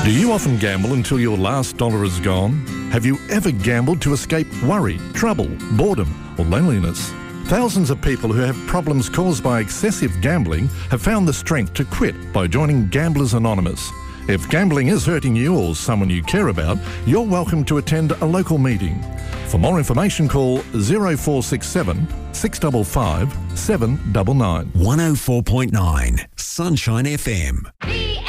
Do you often gamble until your last dollar is gone? Have you ever gambled to escape worry, trouble, boredom, or loneliness? Thousands of people who have problems caused by excessive gambling have found the strength to quit by joining Gamblers Anonymous. If gambling is hurting you or someone you care about, you're welcome to attend a local meeting. For more information, call 0467 655 799. 104.9 Sunshine FM.